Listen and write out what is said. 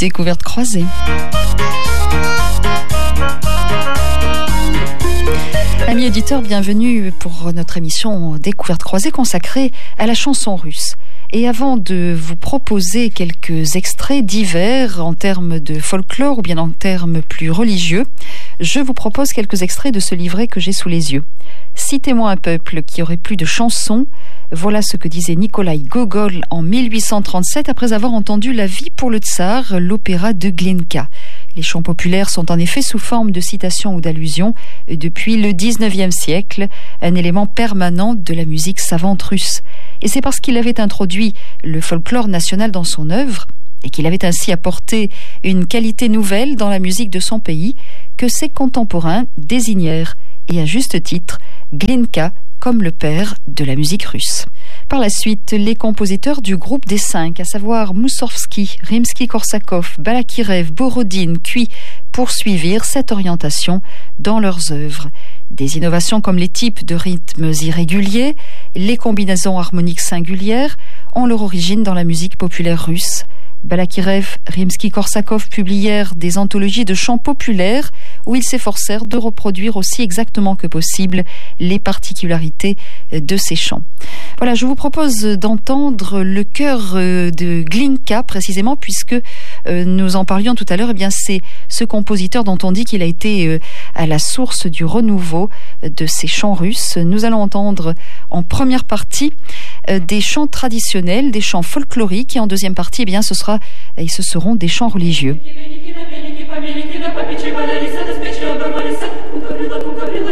Découverte croisée. Amis auditeurs, bienvenue pour notre émission Découverte croisée consacrée à la chanson russe. Et avant de vous proposer quelques extraits divers en termes de folklore ou bien en termes plus religieux, je vous propose quelques extraits de ce livret que j'ai sous les yeux. Citez-moi un peuple qui aurait plus de chansons. Voilà ce que disait Nikolaï Gogol en 1837 après avoir entendu La vie pour le tsar, l'opéra de Glinka. Les chants populaires sont en effet sous forme de citations ou d'allusions depuis le 19e siècle, un élément permanent de la musique savante russe. Et c'est parce qu'il avait introduit le folklore national dans son œuvre et qu'il avait ainsi apporté une qualité nouvelle dans la musique de son pays que ses contemporains désignèrent, et à juste titre, Glinka comme le père de la musique russe. Par la suite, les compositeurs du groupe des 5, à savoir Moussorgsky, Rimsky-Korsakov, Balakirev, Borodine, Cui, poursuivirent cette orientation dans leurs œuvres. Des innovations comme les types de rythmes irréguliers, les combinaisons harmoniques singulières ont leur origine dans la musique populaire russe. Balakirev, Rimsky-Korsakov publièrent des anthologies de chants populaires où ils s'efforcèrent de reproduire aussi exactement que possible les particularités de ces chants. Voilà, je vous propose d'entendre le chœur de Glinka précisément puisque nous en parlions tout à l'heure. Eh bien, c'est ce compositeur dont on dit qu'il a été à la source du renouveau de ces chants russes. Nous allons entendre en première partie des chants traditionnels, des chants folkloriques, et en deuxième partie, eh bien, ce seront des chants religieux.